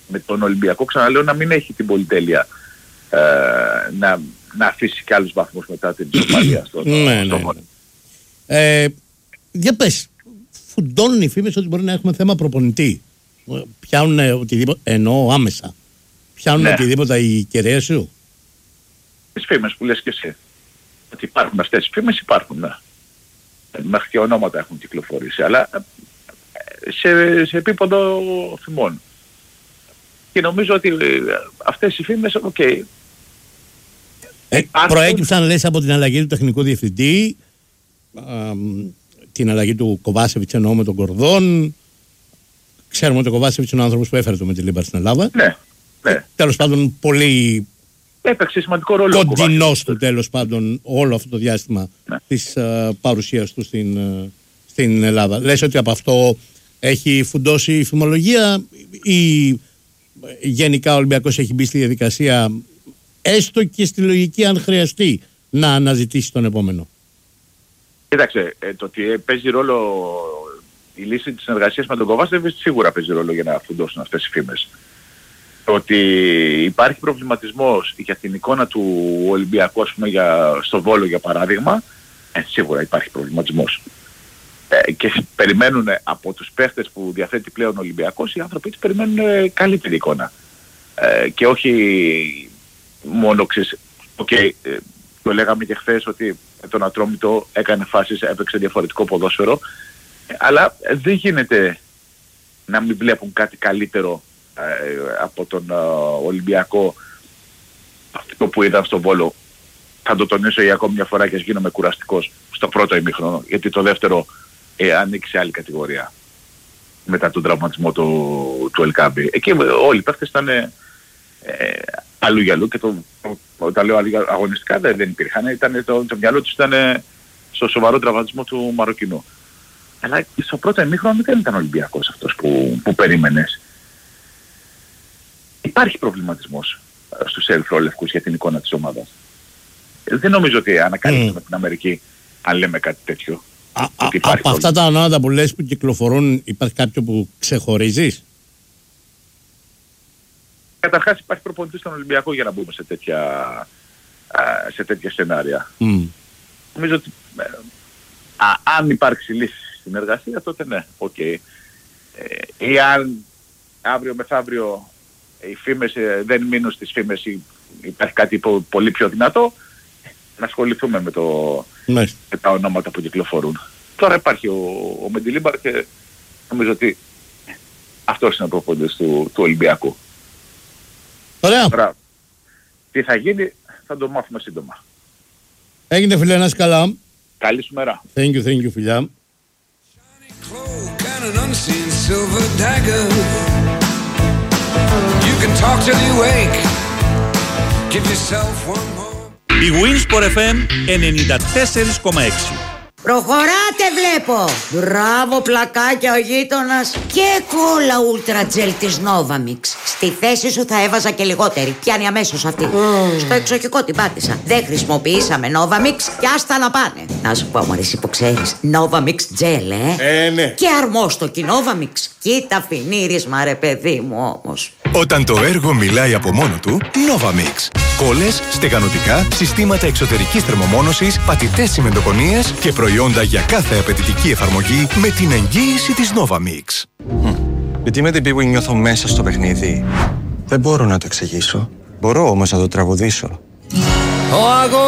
με τον Ολυμπιακό, ξαναλέω, να μην έχει την πολυτέλεια να αφήσει και άλλους βαθμούς μετά την ισοπαλία στο Βόλο. Για πες, φουντώνουν οι φήμες ότι μπορεί να έχουμε θέμα προπονητή. Πιάνουν οτιδήποτε, εννοώ άμεσα. Πιάνουν οτιδήποτε οι κεραίες σου. Τις φήμες που λες και εσύ. Ότι υπάρχουν αυτές οι φήμες, υπάρχουν. Ναι. Μέχρι και ονόματα έχουν κυκλοφορήσει, αλλά σε επίπεδο φημών. Και νομίζω ότι αυτές οι φήμες, προέκυψαν, λες, από την αλλαγή του τεχνικού διευθυντή, την αλλαγή του Κοβάσεβιτς, εννοώ, με τον Κορδόν. Ξέρουμε ότι ο Κοβάσεβιτς είναι ο άνθρωπος που έφερε το Μεντιλίμπαρ στην Ελλάδα. Ναι. Τέλος πάντων, πολύ έπαιξε σημαντικό ρόλο. Κοντινός του, τέλος πάντων, όλο αυτό το διάστημα της παρουσίας του στην Ελλάδα. Λες ότι από αυτό έχει φουντώσει η φημολογία ή γενικά ο Ολυμπιακός έχει μπει στη διαδικασία, έστω και στη λογική, αν χρειαστεί, να αναζητήσει τον επόμενο? Κοίταξε, το ότι παίζει ρόλο η λύση της συνεργασίας με τον Κοβάσεβιτς σίγουρα παίζει ρόλο για να φουντώσουν αυτές οι φήμες. Το ότι υπάρχει προβληματισμός για την εικόνα του Ολυμπιακού, ας πούμε, στο Βόλο για παράδειγμα, σίγουρα υπάρχει προβληματισμός. Και περιμένουν από τους παίχτες που διαθέτει πλέον ο Ολυμπιακός, οι άνθρωποι τους περιμένουν καλύτερη εικόνα. Και όχι μόνο το λέγαμε και χθες ότι τον Ατρόμητο έκανε φάσεις, έπαιξε διαφορετικό ποδόσφαιρο, αλλά δεν γίνεται να μην βλέπουν κάτι καλύτερο από τον Ολυμπιακό. Αυτό που είδαν στο Βόλο, θα το τονίσω για ακόμη μια φορά και ας γίνομαι κουραστικός, στο πρώτο ημίχρονο, γιατί το δεύτερο ανήκει σε άλλη κατηγορία μετά τον τραυματισμό του Ελκάμπη. Εκεί όλοι οι παίχτες ήταν αλλού για αλλού, και όταν λέω αγωνιστικά δεν υπήρχαν, το μυαλό τους ήταν στο σοβαρό τραυματισμό του Μαροκινού. Αλλά στο πρώτο ημίχρονο δεν ήταν Ολυμπιακός αυτός που περίμενες. Υπάρχει προβληματισμός στους ερυθρόλευκους για την εικόνα της ομάδας. Δεν νομίζω ότι ανακαλύψαμε την Αμερική αν λέμε κάτι τέτοιο. Από αυτά τα ονόματα που λες που κυκλοφορούν, υπάρχει κάποιο που ξεχωρίζεις? Καταρχάς υπάρχει προπονητής στον Ολυμπιακό για να μπούμε σε τέτοια σενάρια. Νομίζω ότι αν υπάρξει λύση στην εργασία, τότε ναι, ή αν αύριο μεθαύριο οι φήμες δεν μείνουν στις φήμες, υπάρχει κάτι πολύ πιο δυνατό, να ασχοληθούμε με τα ονόματα που κυκλοφορούν. Τώρα υπάρχει ο Μεντιλίμπαρ και νομίζω ότι αυτός είναι ο προπονητής του Ολυμπιακού. Ωραία. Τώρα, τι θα γίνει θα το μάθουμε σύντομα. Έγινε, φίλε, να είσαι καλά. Καλή σου μέρα. Thank you, φιλιά. Η Winsport FM 94,6. Προχωράτε βλέπω. Μπράβο, πλακάκια ο γείτονας. Και κόλλα ούλτρα τζελ της Novamix. Στη θέση σου θα έβαζα και λιγότερη. Πιάνει αμέσως αυτή. Στο εξοχικό την πάτησα. Δεν χρησιμοποιήσαμε Novamix και άστα να πάνε. Να σου πω, μωρής, που ξέρεις, Novamix τζελ, ναι. Και αρμόστοκι Novamix. Κοίτα φινίρισμα, ρε παιδί μου, όμως. Όταν το έργο μιλάει από μόνο του, Novamix. Κόλλες, στεγανοτικά, συστήματα εξωτερικής θερμομόνωσης, πατητές τσιμεντοκονίες και προϊόντα για κάθε απαιτητική εφαρμογή με την εγγύηση της Novamix. Γιατί με την πίγου νιώθω μέσα στο παιχνίδι. Δεν μπορώ να το εξηγήσω. Μπορώ όμως να το τραγουδήσω.